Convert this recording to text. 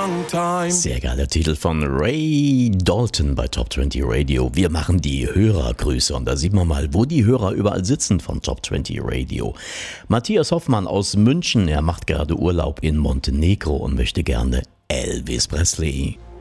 long time. Sehr geiler Titel von Ray Dalton bei Top 20 Radio. Wir machen die Hörergrüße und da sieht man mal, wo die Hörer überall sitzen von Top 20 Radio. Matthias Hoffmann aus München, er macht gerade Urlaub in Montenegro und möchte gerne Elvis Presley.